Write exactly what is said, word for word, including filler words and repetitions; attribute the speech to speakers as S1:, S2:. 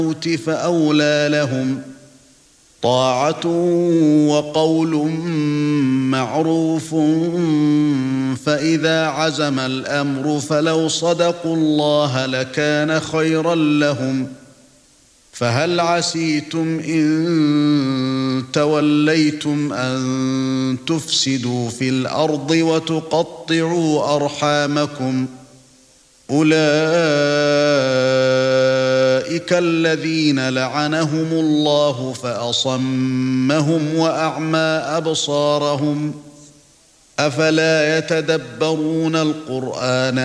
S1: فأولى لهم طاعة وقول معروف فإذا عزم الأمر فلو صدقوا الله لكان خيرا لهم فهل عسيتم إن توليتم أن تفسدوا في الأرض وتقطعوا أرحامكم أولئك الذين لعنهم الله فأصمهم وأعمى أبصارهم أفلا يتدبرون القرآن